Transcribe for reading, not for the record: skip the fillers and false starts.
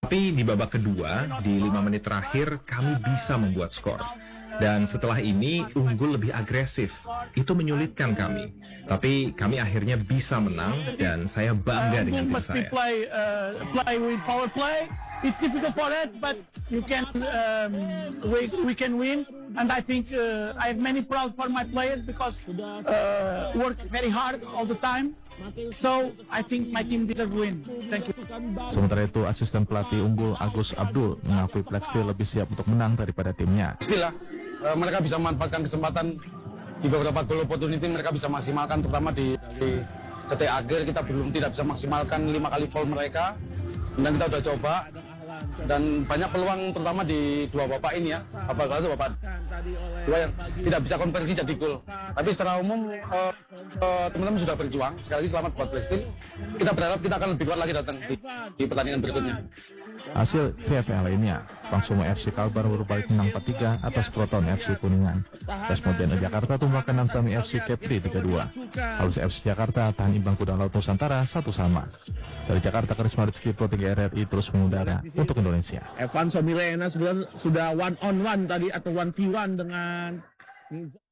Tapi di babak kedua, di 5 menit terakhir, kami bisa membuat skor. Dan setelah ini, unggul lebih agresif. Itu menyulitkan kami. Tapi kami akhirnya bisa menang, dan saya bangga dengan tim saya. Play with power play. It's difficult for us, but we can win. And I think I have many proud for my players because work very hard all the time. So I think my team deserve win. Thank you. Sementara itu, asisten pelatih unggul Agus Abdul mengakui Black Steel lebih siap untuk menang daripada timnya. Pastilah mereka bisa memanfaatkan kesempatan di beberapa goal opportunity, mereka bisa maksimalkan, terutama di detik akhir kita tidak bisa maksimalkan 5 kali foul mereka, dan kita udah coba dan banyak peluang terutama di dua babak ini ya, babak dua yang tidak bisa konversi jadi gol. Tapi secara umum teman-teman sudah berjuang. Sekali lagi selamat buat Black Steel. Kita berharap kita akan lebih kuat lagi datang di pertandingan berikutnya. Hasil VFL lainnya, Pangsumo FC Kalbar berbalik menang 4-3 atas Proton FC Kuningan. Desmodian Jakarta tumbangkan Nansami FC Kepri 3-2. Halus FC Jakarta tahan imbang Kuda Laut Nusantara 1-1. Dari Jakarta, Karisma Rizky Pro 3 RRI terus mengudara untuk Indonesia. Evan Somilena sudah 1-on-1 tadi atau 1v1 dengan